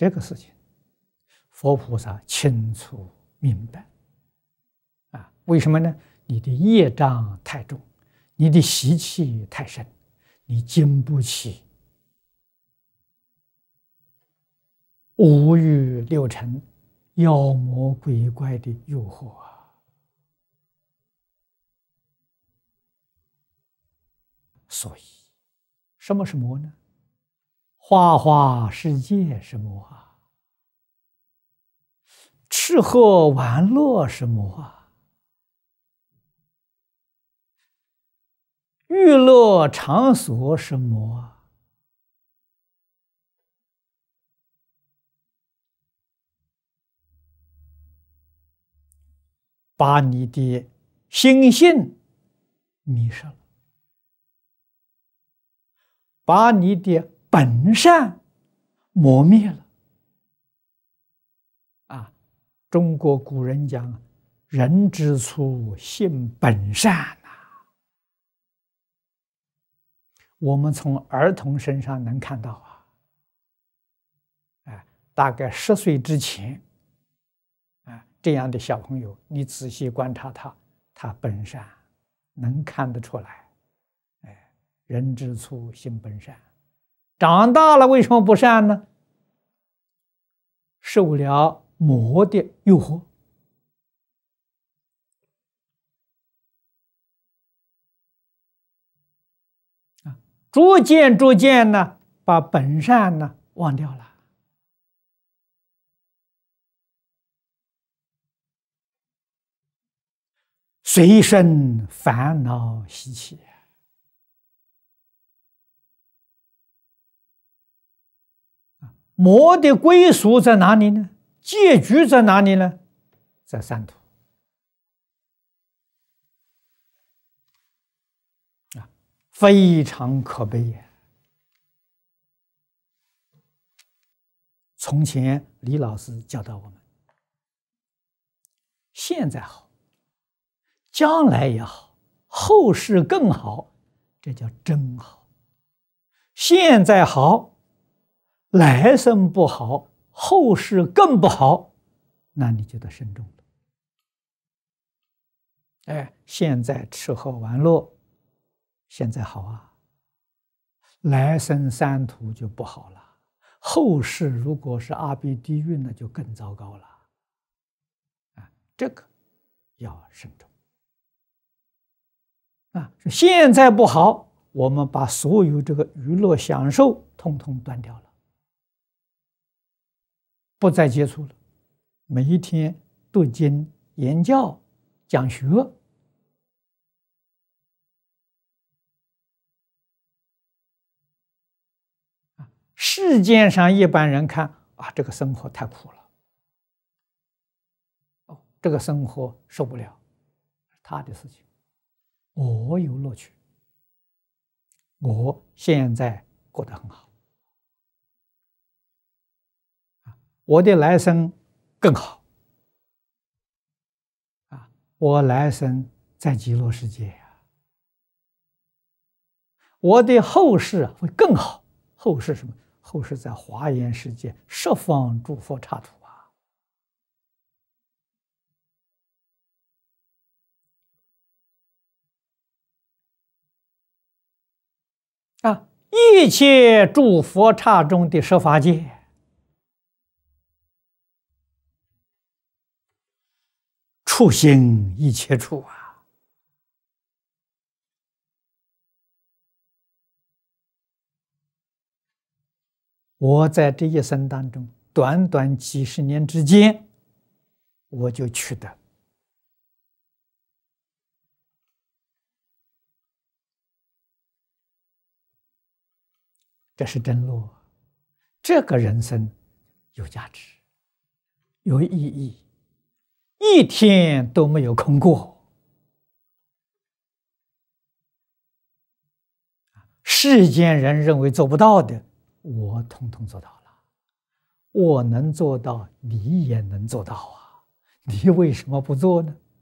这个事情，佛菩萨清楚明白。为什么呢？你的业障太重，你的习气太深，你经不起五欲六尘、妖魔鬼怪的诱惑啊！所以，什么是魔呢？花花世界是魔啊，吃喝玩乐是魔啊，娱乐场所是魔啊，把你的心性迷失了，把你的本善磨灭了。中国古人讲“人之初，性本善”呐。我们从儿童身上能看到大概10岁之前，这样的小朋友，你仔细观察他本善，能看得出来。人之初，性本善。长大了为什么不善呢？受了魔的诱惑。逐渐呢，把本善呢忘掉了。随身烦恼习气。魔的归属在哪里呢？结局在哪里呢？在三途。非常可悲呀！从前李老师教导我们，现在好，将来也好，后世更好，这叫真好。现在好，来生不好，后世更不好，那你就得慎重了。现在吃喝玩乐，现在好啊，来生三途就不好了。后世如果是阿鼻地狱，那就更糟糕了。这个要慎重。现在不好，我们把所有这个娱乐享受统统断掉了，不再接触了。每一天读经、言教、讲学。世间上一般人看这个生活太苦了，这个生活受不了，他的事情。我有乐趣，我现在过得很好，我的来生更好，我来生在极乐世界我的后世会更好。后世什么？后世在华严世界十方诸佛刹土一切诸佛刹中的十法界，处心一切处我在这一生当中，短短几十年之间，我就取得。这是真乐，这个人生有价值，有意义，一天都没有空过。世间人认为做不到的，我统统做到了。我能做到，你也能做到啊！你为什么不做呢？